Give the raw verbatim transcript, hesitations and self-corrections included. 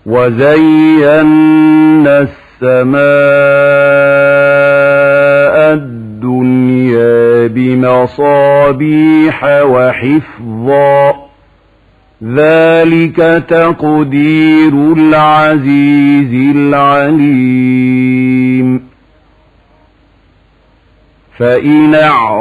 وزينا السماء الدنيا بمصابيح وحفظا ذلك تقدير العزيز العليم. فإن